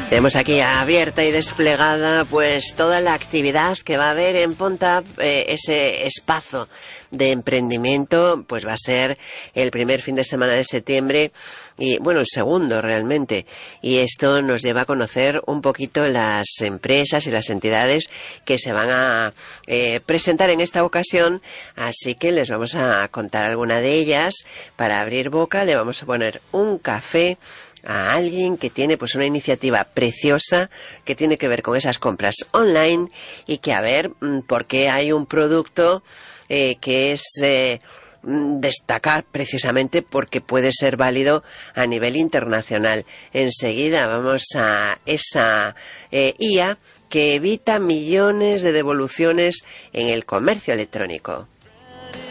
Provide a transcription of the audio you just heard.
Tenemos aquí abierta y desplegada pues toda la actividad que va a haber en Pontap, ese espacio de emprendimiento, pues va a ser el primer fin de semana de septiembre y bueno, el segundo realmente, y esto nos lleva a conocer un poquito las empresas y las entidades que se van a presentar en esta ocasión, así que les vamos a contar alguna de ellas. Para abrir boca le vamos a poner un café a alguien que tiene pues una iniciativa preciosa que tiene que ver con esas compras online y que a ver por qué hay un producto que es destacar precisamente porque puede ser válido a nivel internacional. Enseguida vamos a esa IA que evita millones de devoluciones en el comercio electrónico.